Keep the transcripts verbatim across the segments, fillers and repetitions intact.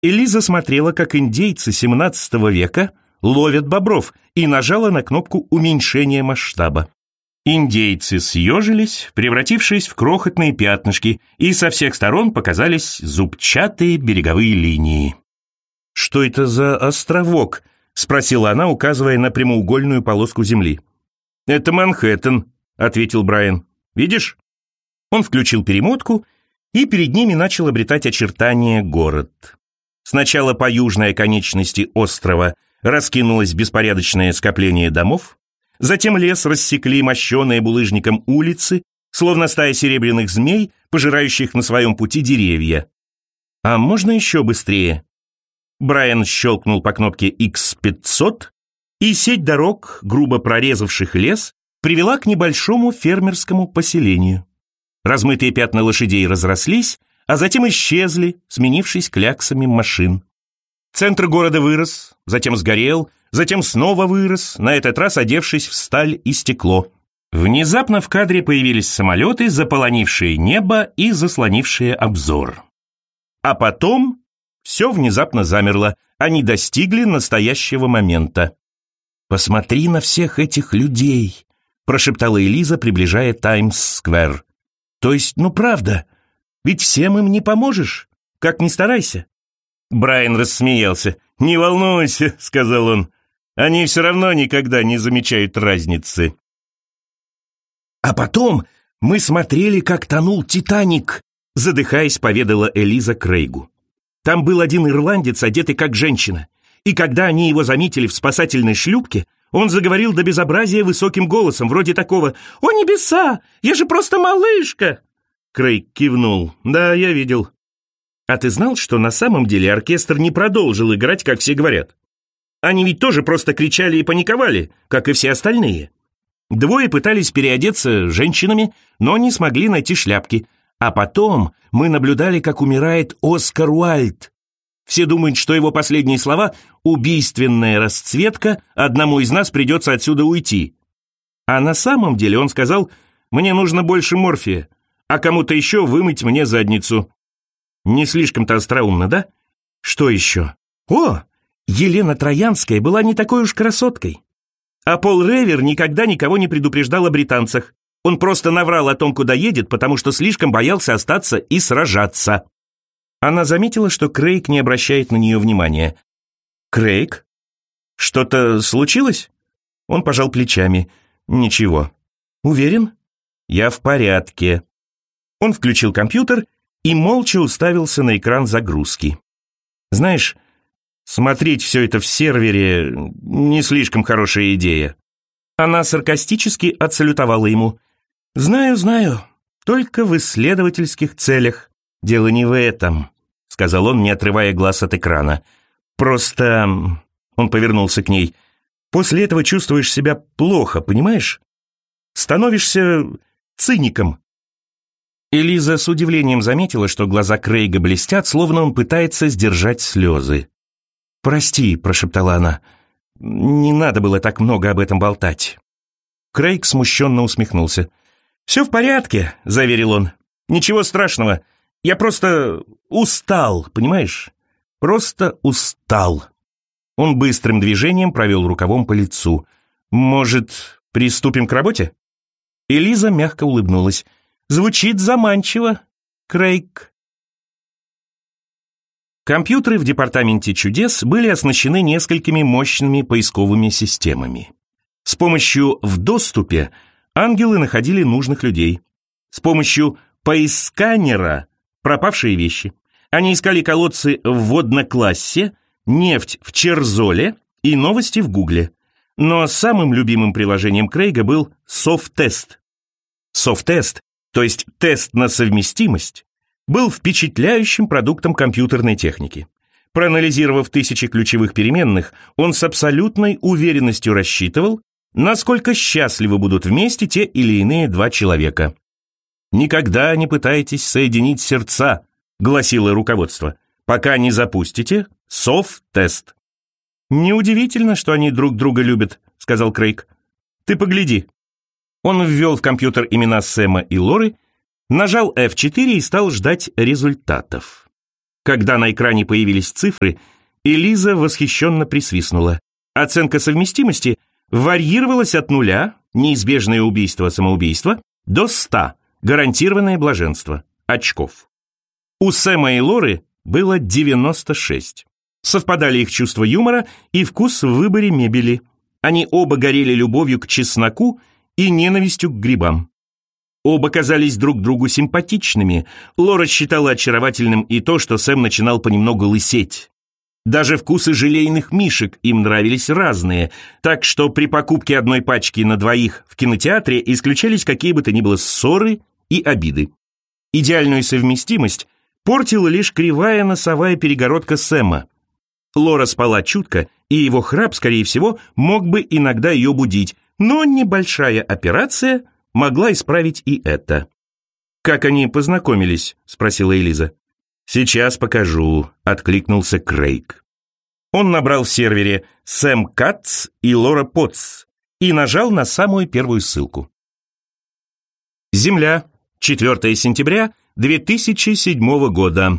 Элиза смотрела, как индейцы семнадцатого века ловят бобров, и нажала на кнопку уменьшения масштаба. Индейцы съежились, превратившись в крохотные пятнышки, и со всех сторон показались зубчатые береговые линии. «Что это за островок?» — спросила она, указывая на прямоугольную полоску земли. «Это Манхэттен», — ответил Брайан. «Видишь?» Он включил перемотку, и перед ними начал обретать очертания город. Сначала по южной оконечности острова раскинулось беспорядочное скопление домов, затем лес рассекли мощеные булыжником улицы, словно стая серебряных змей, пожирающих на своем пути деревья. «А можно еще быстрее?» Брайан щелкнул по кнопке икс пятьсот, и сеть дорог, грубо прорезавших лес, привела к небольшому фермерскому поселению. Размытые пятна лошадей разрослись, а затем исчезли, сменившись кляксами машин. Центр города вырос, затем сгорел, затем снова вырос, на этот раз одевшись в сталь и стекло. Внезапно в кадре появились самолеты, заполонившие небо и заслонившие обзор. А потом все внезапно замерло, они достигли настоящего момента. «Посмотри на всех этих людей», — прошептала Элиза, приближая Таймс-сквер. «То есть, ну правда, ведь всем им не поможешь, как ни старайся». Брайан рассмеялся. «Не волнуйся», — сказал он, — «они все равно никогда не замечают разницы». «А потом мы смотрели, как тонул «Титаник», — задыхаясь, поведала Элиза Крейгу. «Там был один ирландец, одетый как женщина, и когда они его заметили в спасательной шлюпке, он заговорил до безобразия высоким голосом, вроде такого: «О небеса, я же просто малышка!» Крейг кивнул. «Да, я видел». «А ты знал, что на самом деле оркестр не продолжил играть, как все говорят? Они ведь тоже просто кричали и паниковали, как и все остальные. Двое пытались переодеться женщинами, но не смогли найти шляпки. А потом мы наблюдали, как умирает Оскар Уайльд. Все думают, что его последние слова — убийственная расцветка, одному из нас придется отсюда уйти. А на самом деле он сказал: «Мне нужно больше морфия, а кому-то еще вымыть мне задницу». Не слишком-то остроумно, да? Что еще? О, Елена Троянская была не такой уж красоткой. А Пол Ревер никогда никого не предупреждал о британцах. Он просто наврал о том, куда едет, потому что слишком боялся остаться и сражаться. Она заметила, что Крейг не обращает на нее внимания. «Крейг? Что-то случилось?» Он пожал плечами. «Ничего». «Уверен?» «Я в порядке». Он включил компьютер и молча уставился на экран загрузки. «Знаешь, смотреть все это в сервере не слишком хорошая идея». Она саркастически отсалютовала ему. «Знаю, знаю, только в исследовательских целях. Дело не в этом», — сказал он, не отрывая глаз от экрана. «Просто...» — он повернулся к ней. «После этого чувствуешь себя плохо, понимаешь? Становишься циником». Элиза с удивлением заметила, что глаза Крейга блестят, словно он пытается сдержать слезы. «Прости», — прошептала она, — «не надо было так много об этом болтать». Крейг смущенно усмехнулся. «Все в порядке», — заверил он. «Ничего страшного. Я просто устал, понимаешь? Просто устал». Он быстрым движением провел рукавом по лицу. «Может, приступим к работе?» Элиза мягко улыбнулась. «Звучит заманчиво, Крейг». Компьютеры в департаменте чудес были оснащены несколькими мощными поисковыми системами. С помощью «в доступе» ангелы находили нужных людей. С помощью поисканера — пропавшие вещи. Они искали колодцы в водноклассе, нефть в Черзоле и новости в Гугле. Но самым любимым приложением Крейга был Софттест. Софттест, то есть тест на совместимость, был впечатляющим продуктом компьютерной техники. Проанализировав тысячи ключевых переменных, он с абсолютной уверенностью рассчитывал, насколько счастливы будут вместе те или иные два человека. «Никогда не пытайтесь соединить сердца», — гласило руководство, «пока не запустите софттест». «Неудивительно, что они друг друга любят», — сказал Крейг. «Ты погляди». Он ввел в компьютер имена Сэма и Лоры, нажал эф четыре и стал ждать результатов. Когда на экране появились цифры, Элиза восхищенно присвистнула. Оценка совместимости варьировалась от нуля, неизбежное убийство-самоубийство, до ста, гарантированное блаженство, очков. У Сэма и Лоры было девяносто шесть. Совпадали их чувство юмора и вкус в выборе мебели. Они оба горели любовью к чесноку и ненавистью к грибам. Оба казались друг другу симпатичными. Лора считала очаровательным и то, что Сэм начинал понемногу лысеть. Даже вкусы желейных мишек им нравились разные, так что при покупке одной пачки на двоих в кинотеатре исключались какие бы то ни было ссоры и обиды. Идеальную совместимость портила лишь кривая носовая перегородка Сэма. Лора спала чутко, и его храп, скорее всего, мог бы иногда ее будить, но небольшая операция могла исправить и это. «Как они познакомились?» — спросила Элиза. «Сейчас покажу», — откликнулся Крейг. Он набрал в сервере «Сэм Катц» и «Лора Потц» и нажал на самую первую ссылку. Земля, четвёртое сентября две тысячи седьмого года.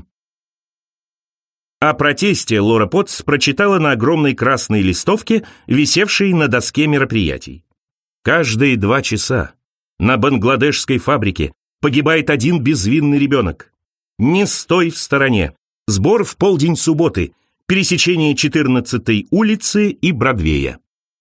О протесте Лора Потц прочитала на огромной красной листовке, висевшей на доске мероприятий. Каждые два часа на бангладешской фабрике погибает один безвинный ребенок. Не стой в стороне. Сбор в полдень субботы. Пересечение четырнадцатой улицы и Бродвея.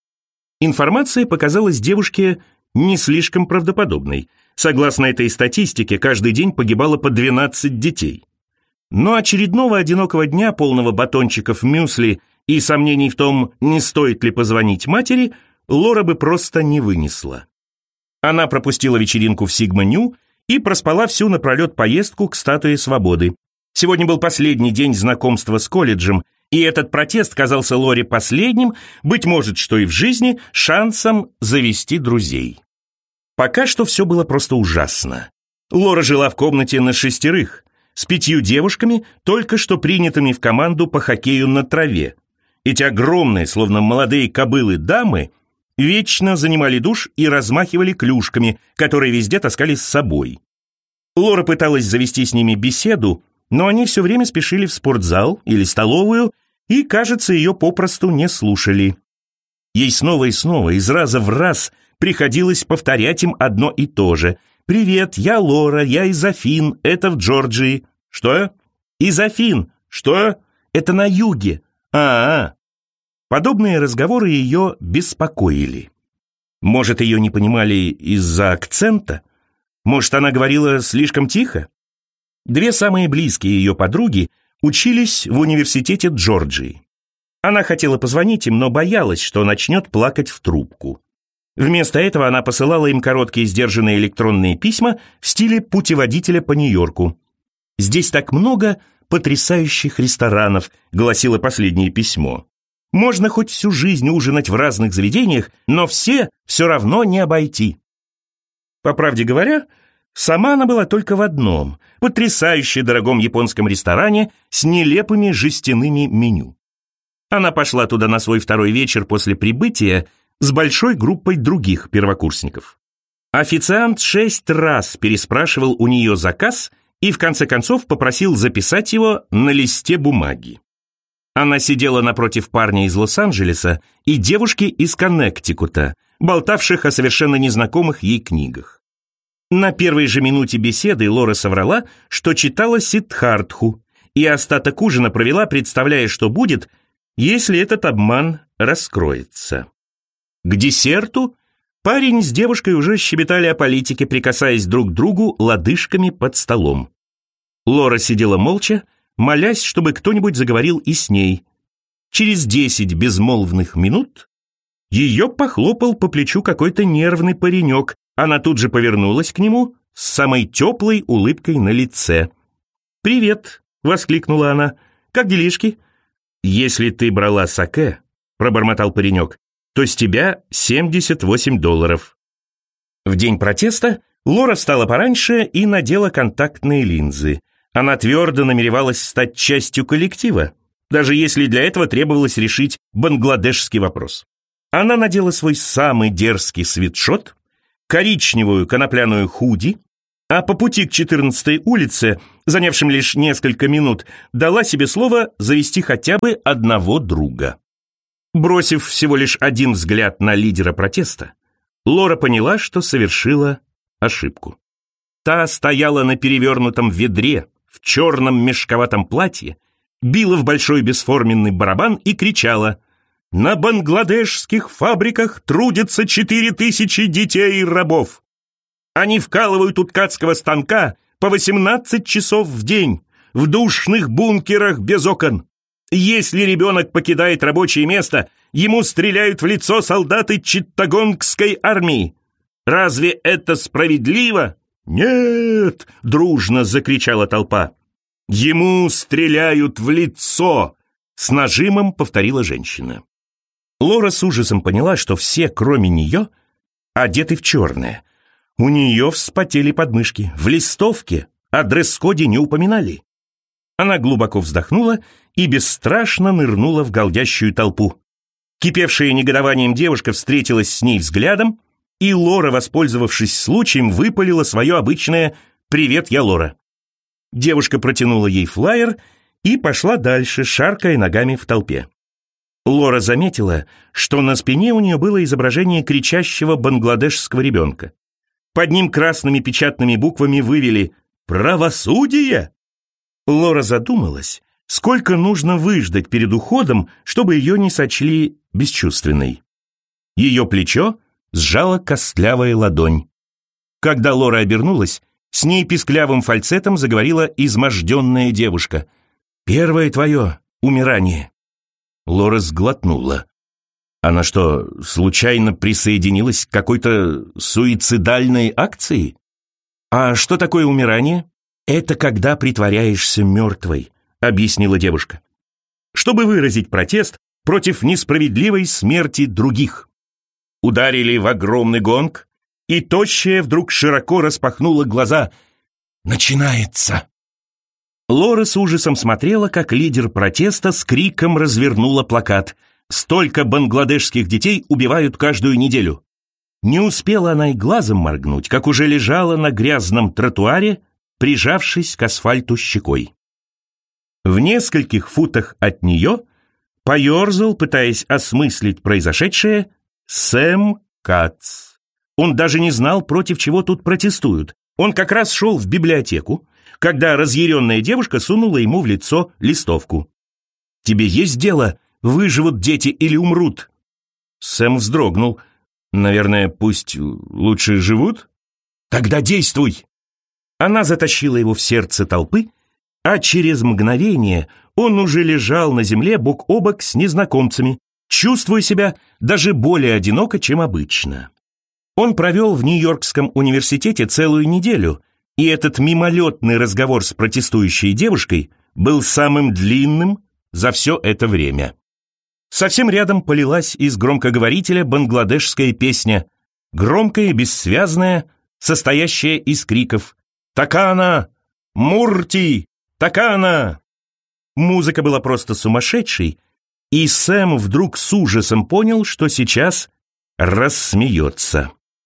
Информация показалась девушке не слишком правдоподобной. Согласно этой статистике, каждый день погибало по двенадцать детей. Но очередного одинокого дня, полного батончиков мюсли и сомнений в том, не стоит ли позвонить матери, Лора бы просто не вынесла. Она пропустила вечеринку в Сигма-Ню и проспала всю напролет поездку к Статуе Свободы. Сегодня был последний день знакомства с колледжем, и этот протест казался Лоре последним, быть может, что и в жизни, шансом завести друзей. Пока что все было просто ужасно. Лора жила в комнате на шестерых, с пятью девушками, только что принятыми в команду по хоккею на траве. Эти огромные, словно молодые кобылы дамы, вечно занимали душ и размахивали клюшками, которые везде таскали с собой. Лора пыталась завести с ними беседу, но они все время спешили в спортзал или столовую и, кажется, ее попросту не слушали. Ей снова и снова, из раза в раз, приходилось повторять им одно и то же. «Привет, я Лора, я из Афин, это в Джорджии». «Что?» «Из Афин». «Что?» «Это на юге». «А-а». Подобные разговоры ее беспокоили. Может, ее не понимали из-за акцента? Может, она говорила слишком тихо? Две самые близкие ее подруги учились в университете Джорджии. Она хотела позвонить им, но боялась, что начнет плакать в трубку. Вместо этого она посылала им короткие сдержанные электронные письма в стиле путеводителя по Нью-Йорку. «Здесь так много потрясающих ресторанов», — гласило последнее письмо. «Можно хоть всю жизнь ужинать в разных заведениях, но все все равно не обойти». По правде говоря, сама она была только в одном — потрясающе дорогом японском ресторане с нелепыми жестяными меню. Она пошла туда на свой второй вечер после прибытия с большой группой других первокурсников. Официант шесть раз переспрашивал у нее заказ и в конце концов попросил записать его на листе бумаги. Она сидела напротив парня из Лос-Анджелеса и девушки из Коннектикута, болтавших о совершенно незнакомых ей книгах. На первой же минуте беседы Лора соврала, что читала Сиддхартху, и остаток ужина провела, представляя, что будет, если этот обман раскроется. К десерту парень с девушкой уже щебетали о политике, прикасаясь друг к другу лодыжками под столом. Лора сидела молча, молясь, чтобы кто-нибудь заговорил и с ней. Через десять безмолвных минут ее похлопал по плечу какой-то нервный паренек. Она тут же повернулась к нему с самой теплой улыбкой на лице. «Привет!» — воскликнула она. «Как делишки?» «Если ты брала саке», — пробормотал паренек, то с тебя семьдесят восемь долларов. В день протеста Лора встала пораньше и надела контактные линзы. Она твердо намеревалась стать частью коллектива, даже если для этого требовалось решить бангладешский вопрос. Она надела свой самый дерзкий свитшот, коричневую конопляную худи, А по пути к четырнадцатой улице, занявшим лишь несколько минут, дала себе слово завести хотя бы одного друга. Бросив всего лишь один взгляд на лидера протеста, Лора поняла, что совершила ошибку. Та стояла на перевернутом ведре, в черном мешковатом платье, била в большой бесформенный барабан и кричала: «На бангладешских фабриках трудятся четыре тысячи детей и рабов. Они вкалывают у ткацкого станка по восемнадцать часов в день, в душных бункерах без окон. Если ребенок покидает рабочее место, ему стреляют в лицо солдаты читтагонгской армии. Разве это справедливо?» «Нет!» — дружно закричала толпа. «Ему стреляют в лицо!» — с нажимом повторила женщина. Лора с ужасом поняла, что все, кроме нее, одеты в черное. У нее вспотели подмышки. В листовке о дресс-коде не упоминали. Она глубоко вздохнула и бесстрашно нырнула в галдящую толпу. Кипевшая негодованием девушка встретилась с ней взглядом, и Лора, воспользовавшись случаем, выпалила свое обычное «Привет, я Лора». Девушка протянула ей флаер и пошла дальше, шаркая ногами в толпе. Лора заметила, что на спине у нее было изображение кричащего бангладешского ребенка. Под ним красными печатными буквами вывели «Правосудие!». Лора задумалась, сколько нужно выждать перед уходом, чтобы ее не сочли бесчувственной. Ее плечо сжала костлявая ладонь. Когда Лора обернулась, с ней писклявым фальцетом заговорила изможденная девушка. «Первое твое умирание». Лора сглотнула. Она что, случайно присоединилась к какой-то суицидальной акции? «А что такое умирание?» «Это когда притворяешься мертвой», — объяснила девушка, «чтобы выразить протест против несправедливой смерти других». Ударили в огромный гонг, и тощая вдруг широко распахнула глаза. «Начинается!» Лора с ужасом смотрела, как лидер протеста с криком развернула плакат: «Столько бангладешских детей убивают каждую неделю». Не успела она и глазом моргнуть, как уже лежала на грязном тротуаре, прижавшись к асфальту щекой. В нескольких футах от нее поерзал, пытаясь осмыслить произошедшее, Сэм Кац. Он даже не знал, против чего тут протестуют. Он как раз шел в библиотеку, когда разъяренная девушка сунула ему в лицо листовку. «Тебе есть дело, выживут дети или умрут?» Сэм вздрогнул. «Наверное, пусть лучше живут?» «Тогда действуй!» Она затащила его в сердце толпы, а через мгновение он уже лежал на земле бок о бок с незнакомцами, чувствуя себя даже более одиноко, чем обычно. Он провел в Нью-Йоркском университете целую неделю, и этот мимолетный разговор с протестующей девушкой был самым длинным за все это время. Совсем рядом полилась из громкоговорителя бангладешская песня, громкая и бессвязная, состоящая из криков «Такана! Мурти! Такана!». Музыка была просто сумасшедшей, и Сэм вдруг с ужасом понял, что сейчас рассмеется.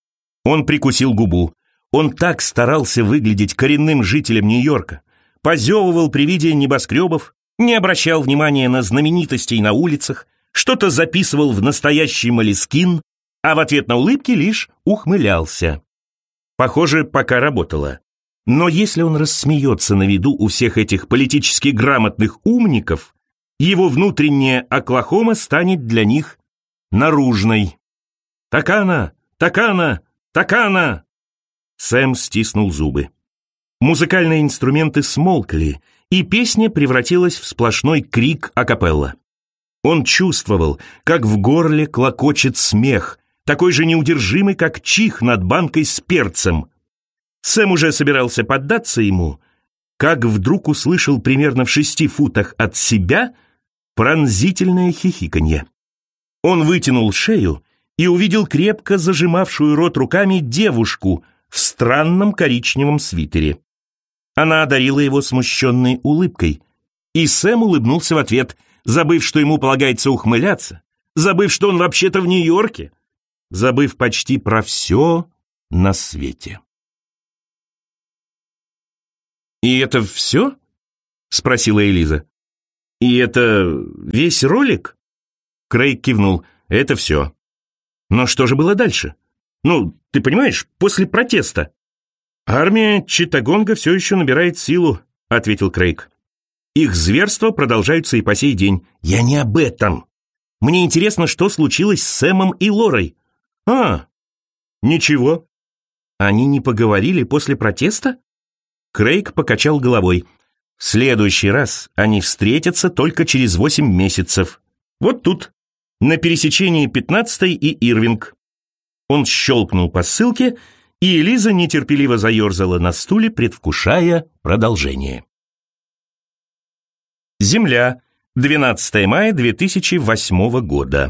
Он прикусил губу. Он так старался выглядеть коренным жителем Нью-Йорка, позевывал при виде небоскребов, не обращал внимания на знаменитостей на улицах, что-то записывал в настоящий молескин, а в ответ на улыбки лишь ухмылялся. Похоже, пока работало. Но если он рассмеется на виду у всех этих политически грамотных умников, его внутренняя Оклахома станет для них наружной. «Такана! Такана! Такана!» Сэм стиснул зубы. Музыкальные инструменты смолкли, и песня превратилась в сплошной крик акапелла. Он чувствовал, как в горле клокочет смех, такой же неудержимый, как чих над банкой с перцем. Сэм уже собирался поддаться ему, как вдруг услышал примерно в шести футах от себя пронзительное хихиканье. Он вытянул шею и увидел крепко зажимавшую рот руками девушку в странном коричневом свитере. Она одарила его смущенной улыбкой, и Сэм улыбнулся в ответ, забыв, что ему полагается ухмыляться, забыв, что он вообще-то в Нью-Йорке, забыв почти про все на свете. «И это все?» — спросила Элиза. «И это весь ролик?» Крейг кивнул. «Это все». «Но что же было дальше? Ну, ты понимаешь, после протеста?» «Армия Читтагонга все еще набирает силу», — ответил Крейг. «Их зверства продолжаются и по сей день». «Я не об этом. Мне интересно, что случилось с Сэмом и Лорой». «А, ничего». «Они не поговорили после протеста?» Крейг покачал головой. «В следующий раз они встретятся только через восемь месяцев. Вот тут, на пересечении пятнадцатой и Ирвинг». Он щелкнул по ссылке, и Элиза нетерпеливо заерзала на стуле, предвкушая продолжение. Земля. двенадцатое мая две тысячи восьмого года.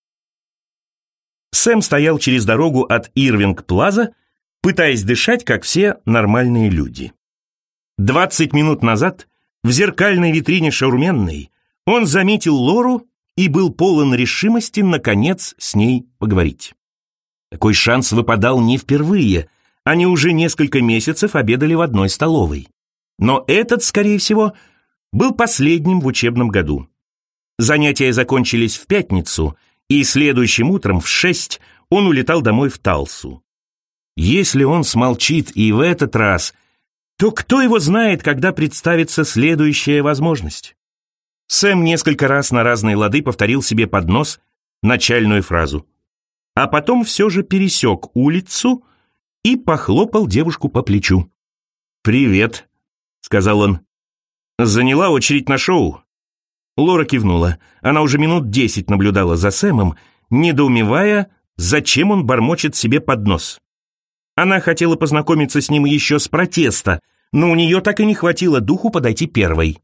Сэм стоял через дорогу от Ирвинг-Плаза, пытаясь дышать, как все нормальные люди. Двадцать минут назад в зеркальной витрине шаурменной он заметил Лору и был полон решимости, наконец, с ней поговорить. Такой шанс выпадал не впервые, они уже несколько месяцев обедали в одной столовой. Но этот, скорее всего, был последним в учебном году. Занятия закончились в пятницу, и следующим утром в шесть он улетал домой в Талсу. Если он смолчит и в этот раз, то кто его знает, когда представится следующая возможность? Сэм несколько раз на разные лады повторил себе под нос начальную фразу, а потом все же пересек улицу и похлопал девушку по плечу. «Привет», — сказал он. «Заняла очередь на шоу?» Лора кивнула. Она уже минут десять наблюдала за Сэмом, недоумевая, зачем он бормочет себе под нос. Она хотела познакомиться с ним еще с протеста, но у нее так и не хватило духу подойти первой.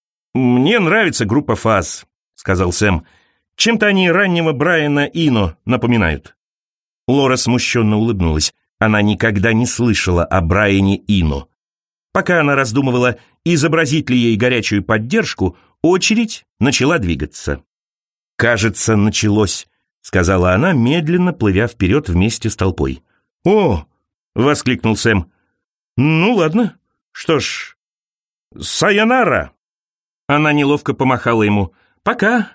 «Мне нравится группа Фаз», — сказал Сэм. «Чем-то они раннего Брайана Ино напоминают». Лора смущенно улыбнулась. Она никогда не слышала о Брайане Ино. Пока она раздумывала, изобразить ли ей горячую поддержку, очередь начала двигаться. «Кажется, началось», — сказала она, медленно плывя вперед вместе с толпой. «О!» — воскликнул Сэм. «Ну ладно. Что ж, сайонара!» Она неловко помахала ему. «Пока!»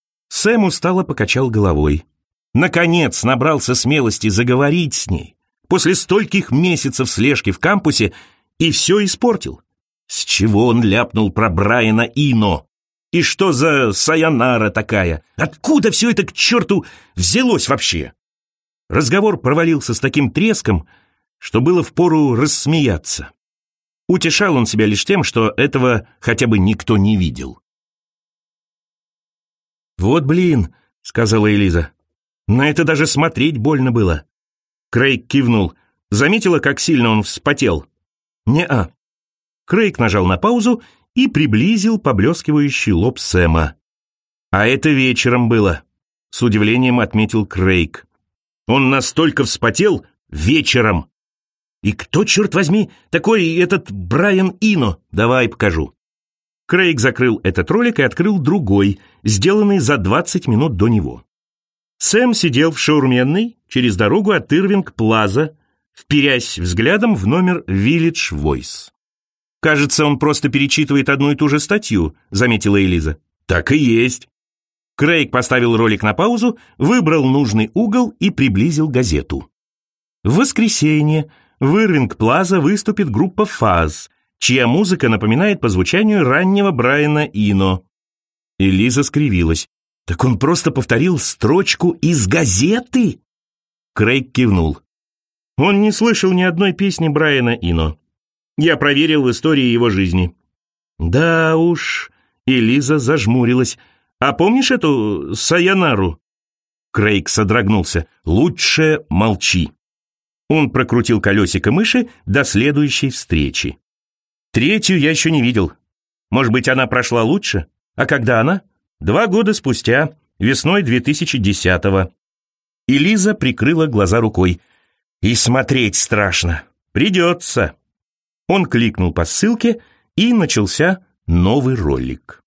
Сэм устало покачал головой. Наконец набрался смелости заговорить с ней. После стольких месяцев слежки в кампусе и все испортил. С чего он ляпнул про Брайана Ино? И что за сайонара такая? Откуда все это к черту взялось вообще? Разговор провалился с таким треском, что было впору рассмеяться. Утешал он себя лишь тем, что этого хотя бы никто не видел. «Вот блин», — сказала Элиза. «На это даже смотреть больно было». Крейг кивнул. Заметила, как сильно он вспотел? «Не-а». Крейг нажал на паузу и приблизил поблескивающий лоб Сэма. «А это вечером было», — с удивлением отметил Крейг. «Он настолько вспотел вечером». «И кто, черт возьми, такой этот Брайан Ино? Давай покажу». Крейг закрыл этот ролик и открыл другой, сделанный за двадцать минут до него. Сэм сидел в шаурменной через дорогу от Ирвинг-Плаза, вперясь взглядом в номер Village Voice. «Кажется, он просто перечитывает одну и ту же статью», — заметила Элиза. «Так и есть». Крейг поставил ролик на паузу, выбрал нужный угол и приблизил газету. В воскресенье в Ирвинг-Плаза выступит группа Фаз, чья музыка напоминает по звучанию раннего Брайана Ино. Элиза скривилась. «Так он просто повторил строчку из газеты?» Крейг кивнул. «Он не слышал ни одной песни Брайана Ино. Я проверил истории его жизни». «Да уж», — Элиза зажмурилась. «А помнишь эту сайонару?» Крейг содрогнулся. «Лучше молчи». Он прокрутил колесико мыши до следующей встречи. «Третью я еще не видел. Может быть, она прошла лучше? А когда она?» «Два года спустя, весной две тысячи десятого». Элиза прикрыла глаза рукой. «И смотреть страшно. Придется». Он кликнул по ссылке, и начался новый ролик.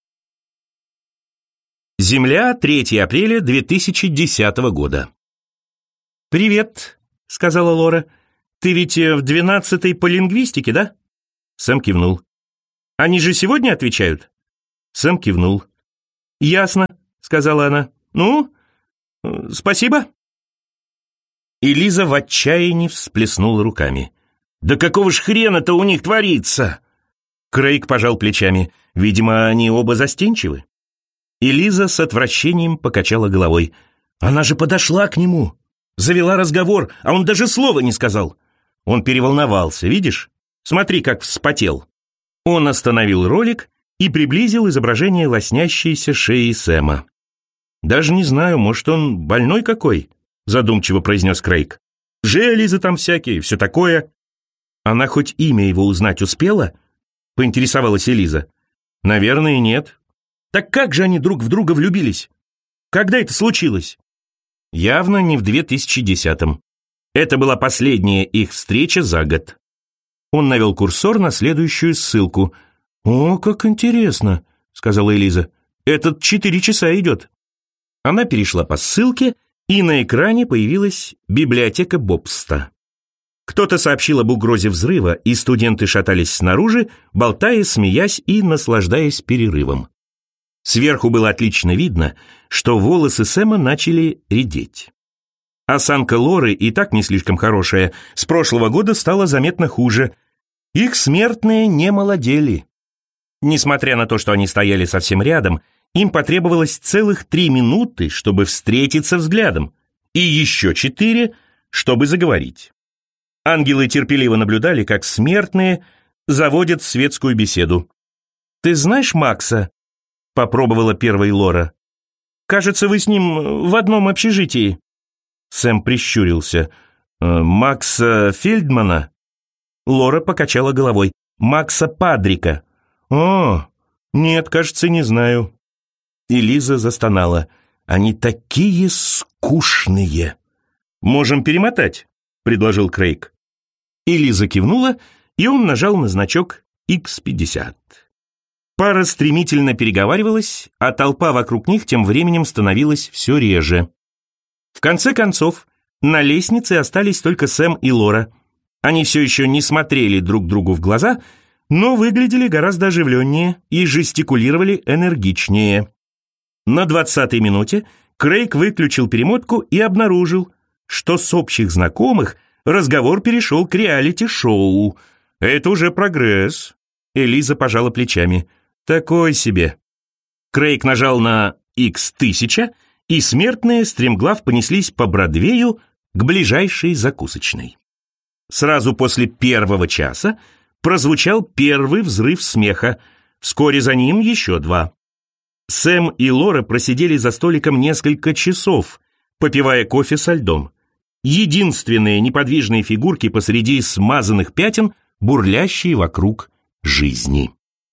Земля, третьего апреля две тысячи десятого года. «Привет», — сказала Лора. «Ты ведь в двенадцатой по лингвистике, да?» Сэм кивнул. Они же сегодня отвечают?» Сэм кивнул. «Ясно», — сказала она. «Ну, спасибо». И Лиза в отчаянии всплеснула руками. «Да какого ж хрена-то у них творится?» Крейг пожал плечами. Видимо, они оба застенчивы. И Лиза с отвращением покачала головой. «Она же подошла к нему, завела разговор, а он даже слова не сказал. Он переволновался, видишь? Смотри, как вспотел». Он остановил ролик и приблизил изображение лоснящейся шеи Сэма. «Даже не знаю, может, он больной какой?» задумчиво произнес Крейг. «Железы там всякие, все такое». «Она хоть имя его узнать успела?» поинтересовалась Элиза. «Наверное, нет». «Так как же они друг в друга влюбились? Когда это случилось?» «Явно не в две тысячи десятом. Это была последняя их встреча за год». Он навел курсор на следующую ссылку. «О, как интересно», — сказала Элиза. «Этот четыре часа идет». Она перешла по ссылке, и на экране появилась библиотека Бобста. Кто-то сообщил об угрозе взрыва, и студенты шатались снаружи, болтая, смеясь и наслаждаясь перерывом. Сверху было отлично видно, что волосы Сэма начали редеть. Осанка Лоры, и так не слишком хорошая, с прошлого года стала заметно хуже. Их смертные не молодели. Несмотря на то, что они стояли совсем рядом, им потребовалось целых три минуты, чтобы встретиться взглядом, и еще четыре, чтобы заговорить. Ангелы терпеливо наблюдали, как смертные заводят светскую беседу. «Ты знаешь Макса?» — попробовала первой Лора. «Кажется, вы с ним в одном общежитии». Сэм прищурился. «Макса Фельдмана?» Лора покачала головой. «Макса Падрика». «О, нет, кажется, не знаю». И Лиза застонала. «Они такие скучные». «Можем перемотать», — предложил Крейг. И Лиза кивнула, и он нажал на значок икс пятьдесят. Пара стремительно переговаривалась, а толпа вокруг них тем временем становилась все реже. В конце концов, на лестнице остались только Сэм и Лора. Они все еще не смотрели друг другу в глаза, но выглядели гораздо оживленнее и жестикулировали энергичнее. На двадцатой минуте Крейг выключил перемотку и обнаружил, что с общих знакомых разговор перешел к реалити-шоу. Это уже прогресс. Элиза пожала плечами. Такой себе. Крейг нажал на икс тысяча, и смертные стремглав понеслись по Бродвею к ближайшей закусочной. Сразу после первого часа прозвучал первый взрыв смеха. Вскоре за ним еще два. Сэм и Лора просидели за столиком несколько часов, попивая кофе со льдом. Единственные неподвижные фигурки посреди смазанных пятен, бурлящие вокруг жизни.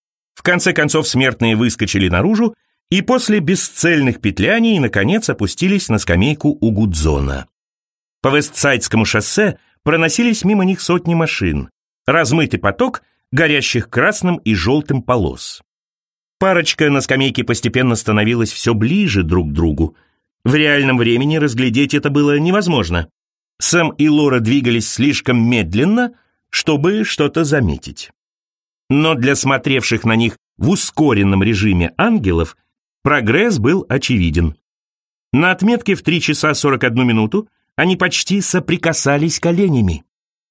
В конце концов смертные выскочили наружу и после бесцельных петляний наконец опустились на скамейку у Гудзона. По Вестсайдскому шоссе проносились мимо них сотни машин, размытый поток горящих красным и желтым полос. Парочка на скамейке постепенно становилась все ближе друг к другу. В реальном времени разглядеть это было невозможно. Сэм и Лора двигались слишком медленно, чтобы что-то заметить. Но для смотревших на них в ускоренном режиме ангелов прогресс был очевиден. На отметке в три часа сорок одну минуту они почти соприкасались коленями.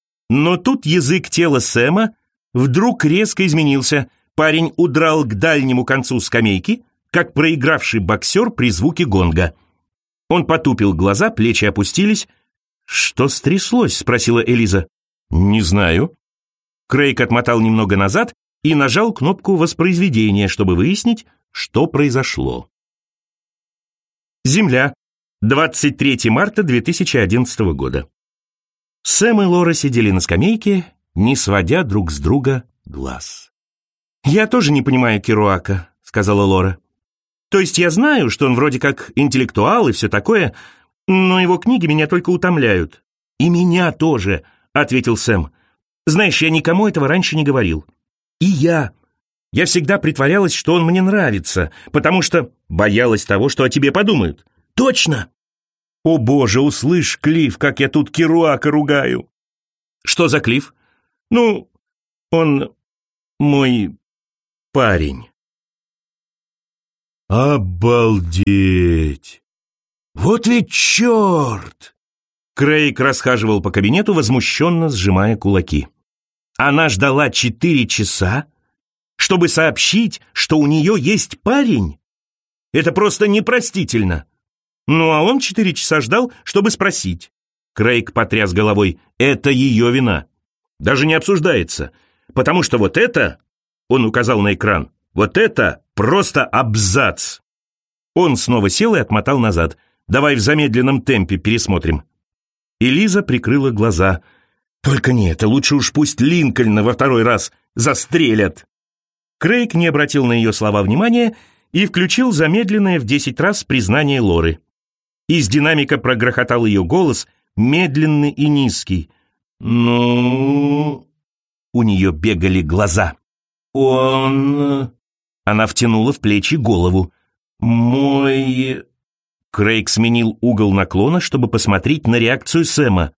Но тут язык тела Сэма вдруг резко изменился. Парень удрал к дальнему концу скамейки, как проигравший боксер при звуке гонга. Он потупил глаза, плечи опустились. «Что стряслось?» — спросила Элиза. «Не знаю». Крейг отмотал немного назад и нажал кнопку воспроизведения, чтобы выяснить, что произошло. Земля. двадцать третьего марта две тысячи одиннадцатого года. Сэм и Лора сидели на скамейке, не сводя друг с друга глаз. «Я тоже не понимаю Керуака», — сказала Лора. «То есть я знаю, что он вроде как интеллектуал и все такое, но его книги меня только утомляют». «И меня тоже», — ответил Сэм. «Знаешь, я никому этого раньше не говорил». «И я. Я всегда притворялась, что он мне нравится, потому что боялась того, что о тебе подумают». «Точно!» «О боже, услышь, Клифф, как я тут Керуака ругаю». «Что за Клифф?» «Ну, он мой парень. «Обалдеть! Вот ведь черт!» Крейг расхаживал по кабинету, возмущенно сжимая кулаки. Она ждала четыре часа, чтобы сообщить, что у нее есть парень? Это просто непростительно. Ну, а он четыре часа ждал, чтобы спросить. Крейг потряс головой. Это ее вина. Даже не обсуждается. Потому что вот это, он указал на экран, вот это просто абзац. Он снова сел и отмотал назад. Давай в замедленном темпе пересмотрим. Элиза прикрыла глаза. Только не это, лучше уж пусть Линкольна во второй раз застрелят. Крейг не обратил на ее слова внимания и включил замедленное в десять раз признание Лоры. Из динамика прогрохотал ее голос, медленный и низкий. «Ну...» У нее бегали глаза. «Он...» Она втянула в плечи голову. «Мой...» Крейг сменил угол наклона, чтобы посмотреть на реакцию Сэма.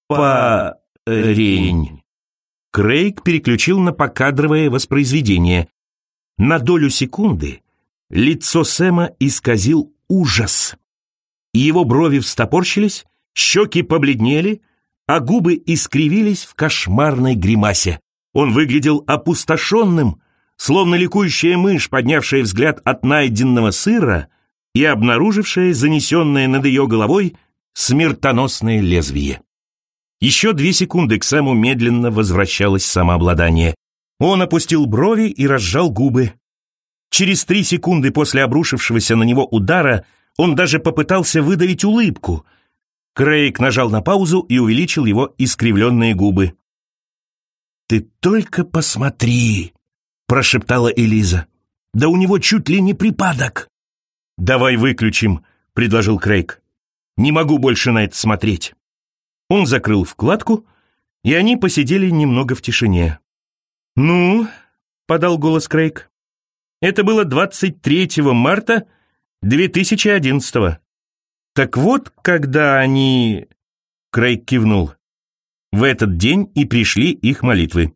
«Парень...» Крейг переключил на покадровое воспроизведение. На долю секунды лицо Сэма исказил ужас. Его брови встопорщились, щеки побледнели, а губы искривились в кошмарной гримасе. Он выглядел опустошенным, словно ликующая мышь, поднявшая взгляд от найденного сыра и обнаружившая занесенное над ее головой смертоносное лезвие. Еще две секунды к Сэму медленно возвращалось самообладание. Он опустил брови и разжал губы. Через три секунды после обрушившегося на него удара он даже попытался выдавить улыбку. Крейг нажал на паузу и увеличил его искривленные губы. «Ты только посмотри!» — прошептала Элиза. «Да у него чуть ли не припадок!» «Давай выключим», — предложил Крейг. «Не могу больше на это смотреть». Он закрыл вкладку, и они посидели немного в тишине. «Ну», — подал голос Крейг, — «это было двадцать третьего марта две тысячи одиннадцатого. Так вот, когда они...» Крейг кивнул. В этот день и пришли их молитвы.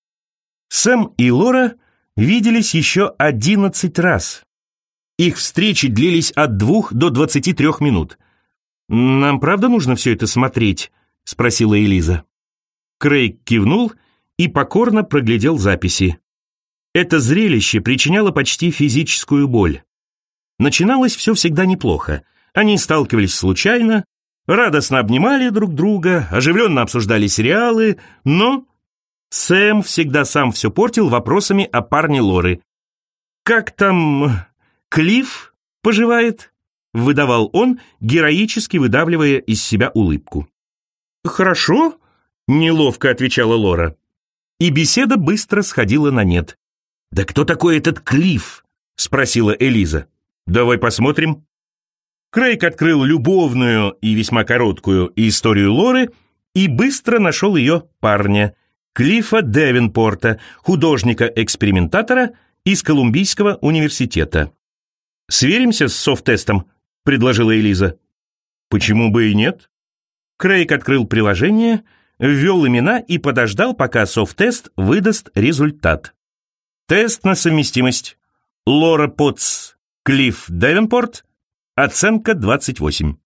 Сэм и Лора виделись еще одиннадцать раз. Их встречи длились от двух до двадцати трех минут. «Нам правда нужно все это смотреть?» — спросила Элиза. Крейг кивнул и покорно проглядел записи. Это зрелище причиняло почти физическую боль. Начиналось все всегда неплохо. Они сталкивались случайно, радостно обнимали друг друга, оживленно обсуждали сериалы, но Сэм всегда сам все портил вопросами о парне Лоры. «Как там Клифф поживает?» — выдавал он, героически выдавливая из себя улыбку. «Хорошо», — неловко отвечала Лора. И беседа быстро сходила на нет. «Да кто такой этот Клифф?» — спросила Элиза. «Давай посмотрим». Крейг открыл любовную и весьма короткую историю Лоры и быстро нашел ее парня, Клиффа Девенпорта, художника-экспериментатора из Колумбийского университета. «Сверимся с софт-тестом», — предложила Элиза. «Почему бы и нет?» Крейг открыл приложение, ввел имена и подождал, пока софт-тест выдаст результат. Тест на совместимость. Лора Потс, Клифф Девенпорт, оценка двадцать восемь.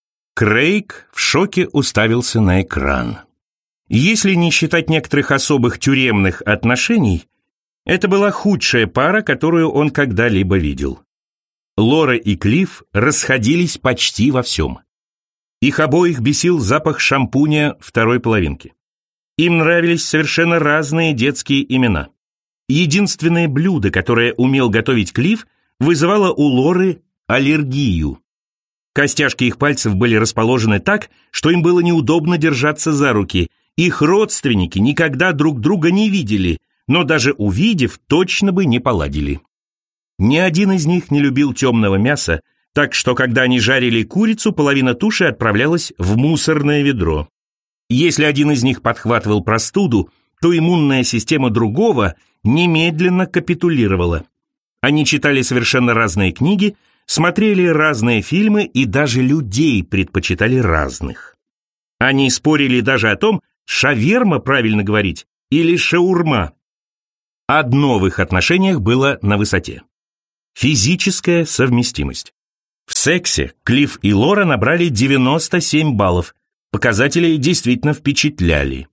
Крейг в шоке уставился на экран. Если не считать некоторых особых тюремных отношений, это была худшая пара, которую он когда-либо видел. Лора и Клифф расходились почти во всем. Их обоих бесил запах шампуня второй половинки. Им нравились совершенно разные детские имена. Единственное блюдо, которое умел готовить Клифф, вызывало у Лоры аллергию. Костяшки их пальцев были расположены так, что им было неудобно держаться за руки. Их родственники никогда друг друга не видели, но даже увидев, точно бы не поладили. Ни один из них не любил темного мяса, так что, когда они жарили курицу, половина туши отправлялась в мусорное ведро. Если один из них подхватывал простуду, то иммунная система другого немедленно капитулировала. Они читали совершенно разные книги, смотрели разные фильмы и даже людей предпочитали разных. Они спорили даже о том, шаверма правильно говорить или шаурма. Одно в их отношениях было на высоте. Физическая совместимость. В сексе Клифф и Лора набрали девяносто семь баллов. Показатели действительно впечатляли.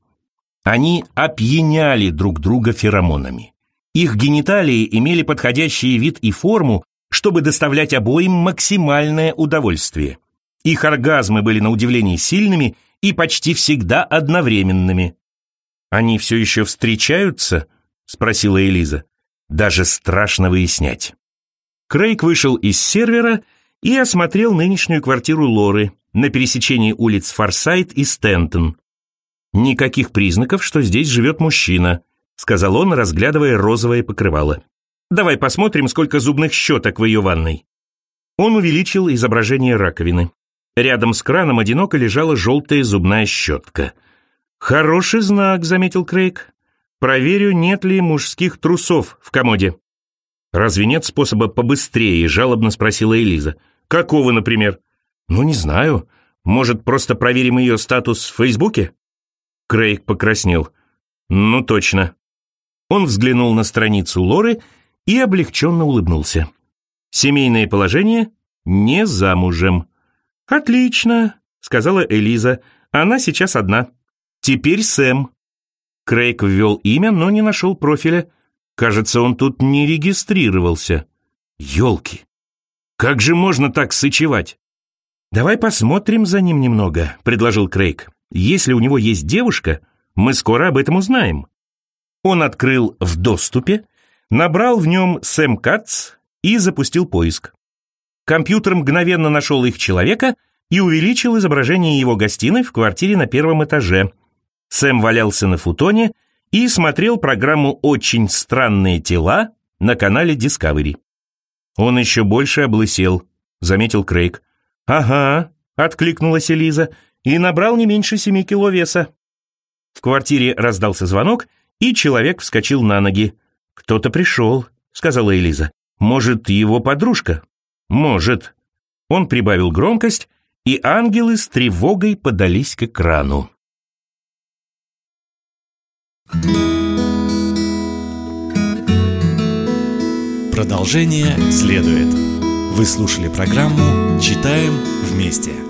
Они опьяняли друг друга феромонами. Их гениталии имели подходящий вид и форму, чтобы доставлять обоим максимальное удовольствие. Их оргазмы были на удивление сильными и почти всегда одновременными. «Они все еще встречаются?» — спросила Элиза. «Даже страшно выяснять». Крейг вышел из сервера и осмотрел нынешнюю квартиру Лоры на пересечении улиц Форсайт и Стентон. «Никаких признаков, что здесь живет мужчина», — сказал он, разглядывая розовое покрывало. «Давай посмотрим, сколько зубных щеток в ее ванной». Он увеличил изображение раковины. Рядом с краном одиноко лежала желтая зубная щетка. «Хороший знак», — заметил Крейг. «Проверю, нет ли мужских трусов в комоде». «Разве нет способа побыстрее?» — жалобно спросила Элиза. «Какого, например?» «Ну, не знаю. Может, просто проверим ее статус в Фейсбуке?» Крейг покраснел. «Ну, точно». Он взглянул на страницу Лоры и облегченно улыбнулся. «Семейное положение? Не замужем». «Отлично», — сказала Элиза. «Она сейчас одна. Теперь Сэм». Крейг ввел имя, но не нашел профиля. Кажется, он тут не регистрировался. Ёлки! Как же можно так сычевать? «Давай посмотрим за ним немного», — предложил Крейг. «Если у него есть девушка, мы скоро об этом узнаем». Он открыл «В доступе», набрал в нем «Сэм Кац» и запустил поиск. Компьютер мгновенно нашел их человека и увеличил изображение его гостиной в квартире на первом этаже. Сэм валялся на футоне и смотрел программу «Очень странные тела» на канале Discovery. «Он еще больше облысел», — заметил Крейг. «Ага», — откликнулась Элиза, «и набрал не меньше семи кило веса». В квартире раздался звонок, и человек вскочил на ноги. «Кто-то пришел», — сказала Элиза. «Может, его подружка?» «Может». Он прибавил громкость, и ангелы с тревогой подались к экрану. Продолжение следует. Вы слушали программу «Читаем вместе».